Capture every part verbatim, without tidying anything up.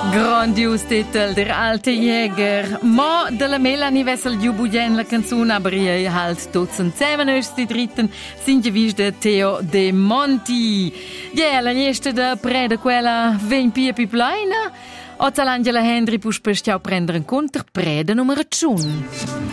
Grandios titel der alte Jäger. Ma della Melanie Wessel Jubujen la canzone aber ihr halt Dutzend zusammen ist die dritten sind gewiss der Theo De Monti. Ja, la nieste da preda quella ven pia piplaina. Ozza l'Angela Henry pus per stiau prendere in conto preda numero tschun.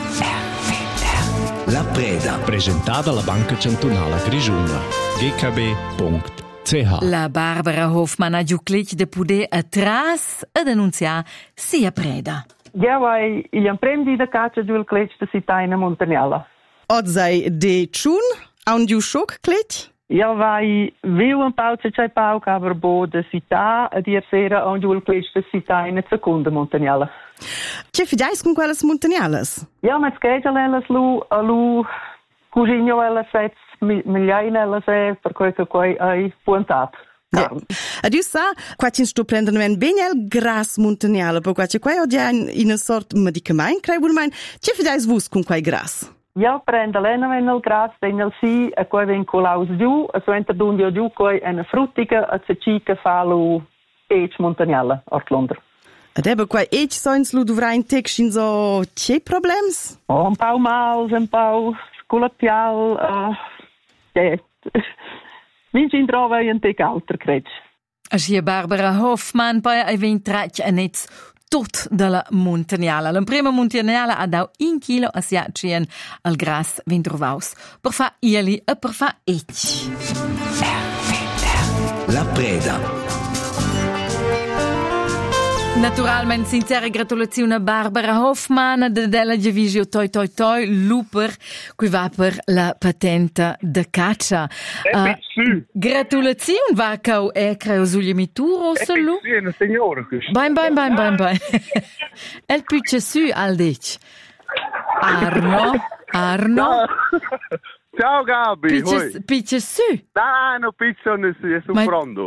La Preda, presentata alla Banca Cantonale Grigiuna. g k b punto c h. La Barbara Hoffmann ha giuclic de poder atras ed annunziar sia preda. Ja, vai il imprendi da caccia giù il clec da sitaina Montagnala. Odzai de tschun, aun giu schock clec? Ja, vai viu un pauce c'è pau caver bo da sita ed ier sera aun giù il clec da sitaina seconda Montagnala. Che fidais con quelles Montagnales? Ja, met schegeles lu, alu, cugino elas sets, migliaina elas è, per quel che quai hai puntat. Ja. Adieu sa, qua ci sto prendendo un benial gras Montagnale, per qua c'è qua oggi in una sort medicament, crei buon mein. Che fidais vus con quai gras? Ja, prende lena ven il gras, den si, e quai ven colaus giù, e so enter dundio giù quai una fruttica, e se cica falu ec Montagnala, ortlonder. Ed ebbe qua ec soins lu dovrai in texin so c'è problems? Oh, un pau mals, un pau sculapial, uh, ja, minci in trova un tec alter, crec. Asia Barbara Hoffmann poi ha vintrac a nez tot della Montagnala. La prima Montagnala ha dau un chilo a siacien al gras vintrovaus. Per fa ieli e per fa ec. La Preda. Naturalmente sincere gratulazioni a Barbara Hoffmann de della Divisio Toi Toi Toi Luper qui va per la patente de caccia. Uh, gratulazioni va cau e creo sugli mituro solo. Sì, una signora. Bain bain bain bain bain. El pice su al dic. Arno, Arno. Ciao Gabi. Pice pice su. No, no, pizza non si è su pronto.